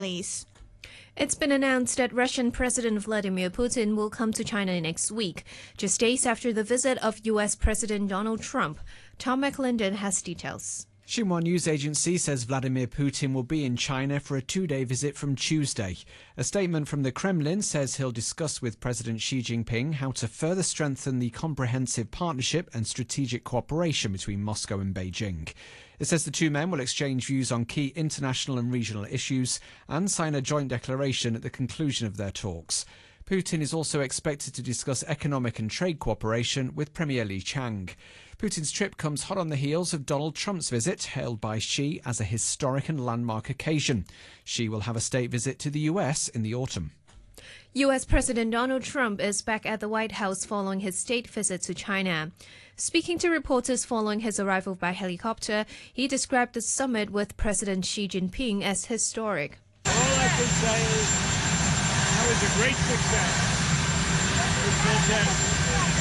Please. It's been announced that Russian President Vladimir Putin will come to China next week, just days after the visit of U.S. President Donald Trump. Tom McClendon has details. Xinhua news agency says Vladimir Putin will be in China for a two-day visit from Tuesday. A statement from the Kremlin says he'll discuss with President Xi Jinping how to further strengthen the comprehensive partnership and strategic cooperation between Moscow and Beijing. It says the two men will exchange views on key international and regional issues and sign a joint declaration at the conclusion of their talks. Putin is also expected to discuss economic and trade cooperation with Premier Li Qiang. Putin's trip comes hot on the heels of Donald Trump's visit, hailed by Xi as a historic and landmark occasion. Xi will have a state visit to the US in the autumn. U.S. President Donald Trump is back at the White House following his state visit to China. Speaking to reporters following his arrival by helicopter, he described the summit with President Xi Jinping as historic. All I can say is that was a great success. It was fantastic.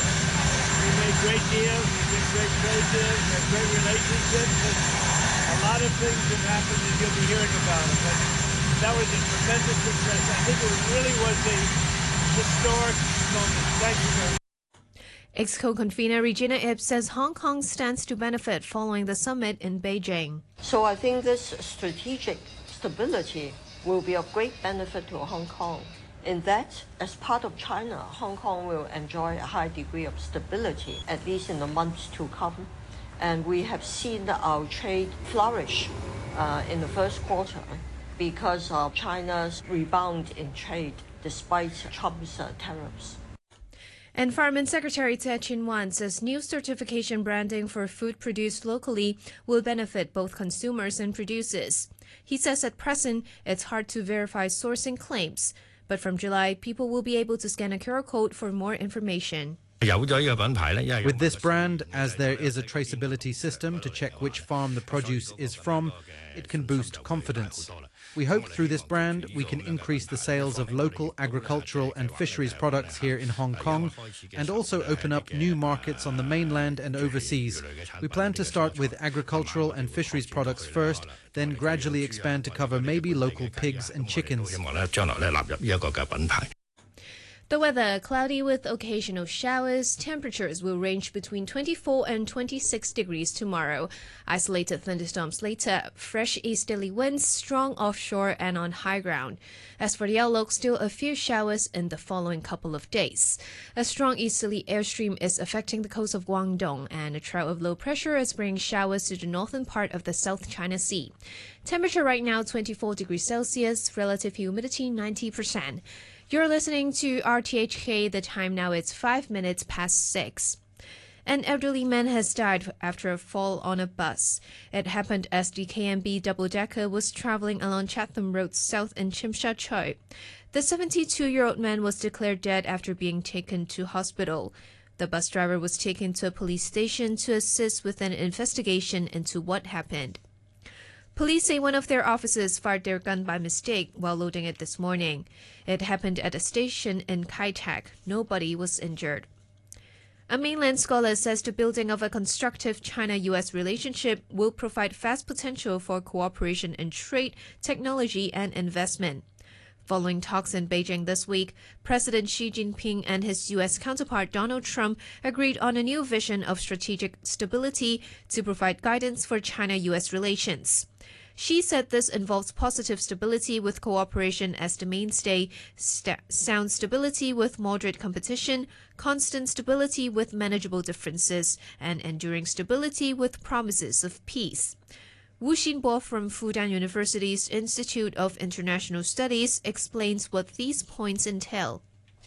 We made great deals, we did great trade deals, we had great relationships, and a lot of things have happened and you'll be hearing about it. But that was a tremendous success. I think it really was a historic moment. Thank you very much. Ex-co-convener Regina Ip says Hong Kong stands to benefit following the summit in Beijing. So I think this strategic stability will be of great benefit to Hong Kong. In that, as part of China, Hong Kong will enjoy a high degree of stability, at least in the months to come. And we have seen our trade flourish in the first quarter because of China's rebound in trade despite Trump's tariffs. Environment Secretary Tse Chin-wan says new certification branding for food produced locally will benefit both consumers and producers. He says at present it's hard to verify sourcing claims, but from July, people will be able to scan a QR code for more information. With this brand, as there is a traceability system to check which farm the produce is from, it can boost confidence. We hope through this brand we can increase the sales of local agricultural and fisheries products here in Hong Kong and also open up new markets on the mainland and overseas. We plan to start with agricultural and fisheries products first, then gradually expand to cover maybe local pigs and chickens. The weather, cloudy with occasional showers. Temperatures will range between 24 and 26 degrees tomorrow. Isolated thunderstorms later. Fresh easterly winds, strong offshore and on high ground. As for the outlook, still a few showers in the following couple of days. A strong easterly airstream is affecting the coast of Guangdong, and a trail of low pressure is bringing showers to the northern part of the South China Sea. Temperature right now 24 degrees Celsius, relative humidity 90%. You're listening to RTHK. The time now is 5 minutes past 6. An elderly man has died after a fall on a bus. It happened as the KMB double-decker was traveling along Chatham Road South in Tsim Sha Tsui. The 72-year-old man was declared dead after being taken to hospital. The bus driver was taken to a police station to assist with an investigation into what happened. Police say one of their officers fired their gun by mistake while loading it this morning. It happened at a station in Kai Tak. Nobody was injured. A mainland scholar says the building of a constructive China-US relationship will provide vast potential for cooperation in trade, technology, and investment. Following talks in Beijing this week, President Xi Jinping and his U.S. counterpart Donald Trump agreed on a new vision of strategic stability to provide guidance for China-U.S. relations. Xi said this involves positive stability with cooperation as the mainstay, sound stability with moderate competition, constant stability with manageable differences, and enduring stability with promises of peace. Wu Xinbo from Fudan University's Institute of International Studies explains what these points entail.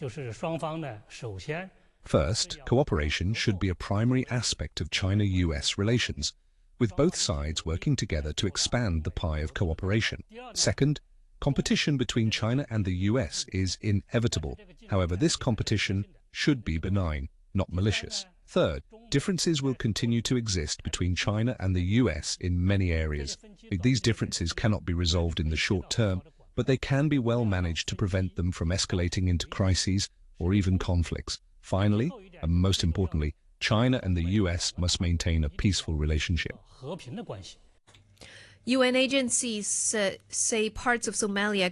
First, cooperation should be a primary aspect of China-US relations, with both sides working together to expand the pie of cooperation. Second, competition between China and the US is inevitable. However, this competition should be benign, not malicious. Third, differences will continue to exist between China and the US in many areas. These differences cannot be resolved in the short term, but they can be well managed to prevent them from escalating into crises or even conflicts. Finally, and most importantly, China and the US must maintain a peaceful relationship. UN agencies say parts of Somalia